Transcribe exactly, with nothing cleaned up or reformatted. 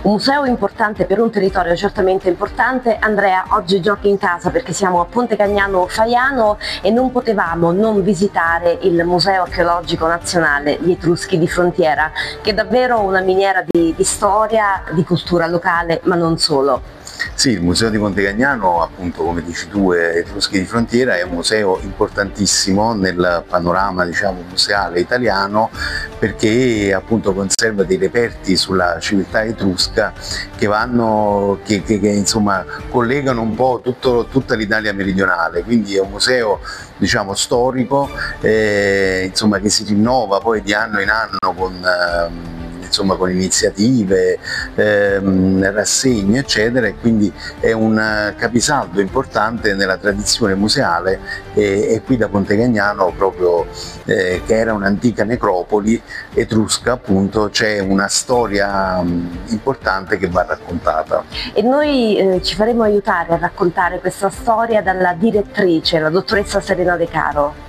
Un museo importante per un territorio certamente importante. Andrea, oggi giochi in casa perché siamo a Ponte Cagnano Faiano e non potevamo non visitare il Museo Archeologico Nazionale Gli Etruschi di Frontiera, che è davvero una miniera di, di storia, di cultura locale, ma non solo. Sì, il Museo di Ponte Cagnano, appunto come dici tu, Etruschi di Frontiera, è un museo importantissimo nel panorama, diciamo, museale italiano, perché appunto conserva dei reperti sulla civiltà etrusca che vanno, che, che, che insomma collegano un po' tutto, tutta l'Italia meridionale, quindi è un museo, diciamo, storico, eh, insomma, che si rinnova poi di anno in anno con eh, insomma con iniziative, ehm, rassegne eccetera, e quindi è un capisaldo importante nella tradizione museale, e, e qui da Ponte Cagnano, proprio eh, che era un'antica necropoli etrusca, appunto, c'è una storia mh, importante che va raccontata. E noi eh, ci faremo aiutare a raccontare questa storia dalla direttrice, la dottoressa Serena De Caro.